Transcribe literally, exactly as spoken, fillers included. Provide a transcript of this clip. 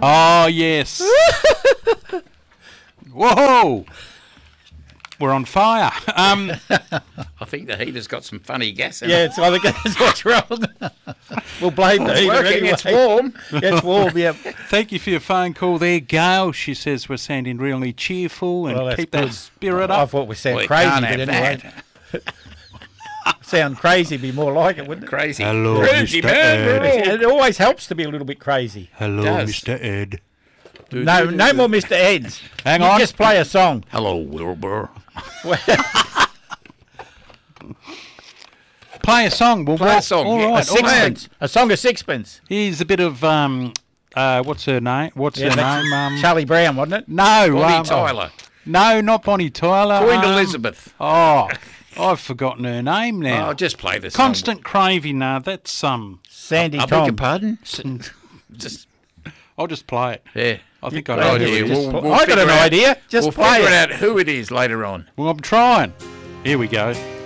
Oh, yes. Whoa! We're on fire. Um, I think the heater's got some funny gas in Yeah, it. it's, I think that's what's wrong. We'll blame the It's heater working, anyway. it's warm. Yeah, it's warm, yeah. thank you for your phone call there, Gail. She says we're sounding really cheerful and Well, that's keep good. that spirit I up. thought we sound We crazy, can't but have anyway. that. Sound crazy be more like it, wouldn't it? Crazy. Hello, Crazy, Mister man. Ed. we're all- It always helps to be a little bit crazy. Hello, does. Mister Ed. No, no more Mister Eds. Hang You on. just play a song. Hello, Wilbur. Play a song. We'll Play a walk- song, All yeah. right. A A sixpence. A song of sixpence. Here's a bit of um, uh, what's her name? What's Yeah, her that's name? Um, Charlie Brown, wasn't it? no, Bonnie um, Tyler. No, not Bonnie Tyler. Queen um, Elizabeth. Oh, I've forgotten her name now. Oh, just play the song. Constant Craving. No, that's um. Sandy I beg your Tom. pardon? Just, I'll just play it. yeah. I think You I play know it. who idea. it is. Just We'll- pl- we'll I got an figure out- idea. Just We'll play figure it. out who it is later on. Well, I'm trying. Here we go.